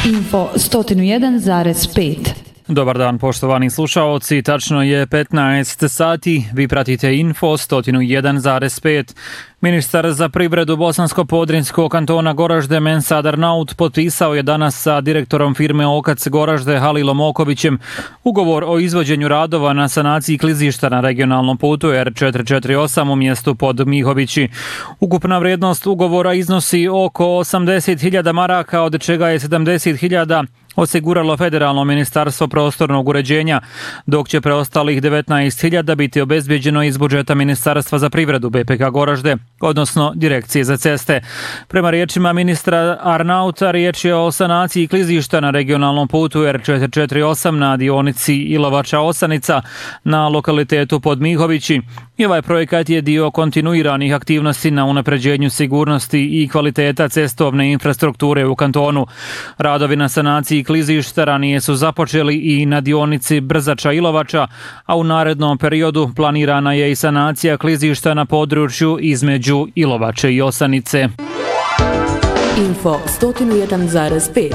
Info 101,5. Dobar dan poštovani slušaoci, tačno je 15 sati, vi pratite Info 101,5. Ministar za privredu Bosansko-Podrinjskog kantona Goražde Mensad Arnaut potpisao je danas sa direktorom firme Okac Goražde Halilom Okovićem ugovor o izvođenju radova na sanaciji klizišta na regionalnom putu R448 u mjestu pod Mihovići. Ukupna vrijednost ugovora iznosi oko 80.000 maraka, od čega je 70.000 osiguralo Federalno ministarstvo prostornog uređenja, dok će preostalih 19.000 biti obezbeđeno iz budžeta Ministarstva za privredu BPK Goražde, odnosno Direkcije za ceste. Prema riječima ministra Arnauta, riječ je o sanaciji klizišta na regionalnom putu R448 na dionici Ilovača-Osanica na lokalitetu pod Mihovići. I ovaj projekat je dio kontinuiranih aktivnosti na unapređenju sigurnosti i kvaliteta cestovne infrastrukture u kantonu. Radovi na sanaciji klizišta ranije su započeli i na dionici Brzača-Ilovača, a u narednom periodu planirana je i sanacija klizišta na području između Ilovače i Osanice. Info 101,5.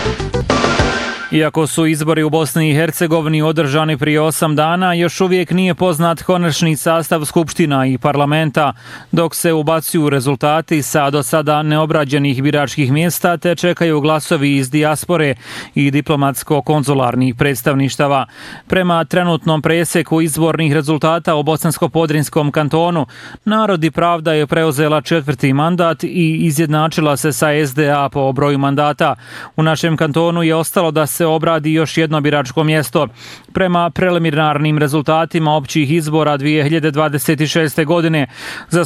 Iako su izbori u Bosni i Hercegovini održani prije 8 dana, još uvijek nije poznat konačni sastav skupština i parlamenta, dok se ubacuju rezultati sa do sada neobrađenih biračkih mjesta te čekaju glasovi iz dijaspore i diplomatsko-konzularnih predstavništava. Prema trenutnom presjeku izbornih rezultata u Bosansko-Podrinjskom kantonu, Narod i pravda je preuzela 4. mandat i izjednačila se sa SDA po broju mandata. U našem kantonu je ostalo da se obradi još jedno biračko mjesto. Prema preliminarnim rezultatima općih izbora 2026. godine za